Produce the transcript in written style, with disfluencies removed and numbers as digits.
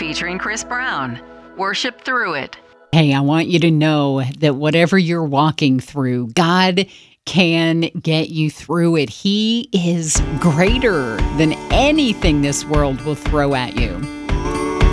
featuring Chris Brown. Worship through it. Hey, I want you to know that whatever you're walking through, God can get you through it. He is greater than anything this world will throw at you.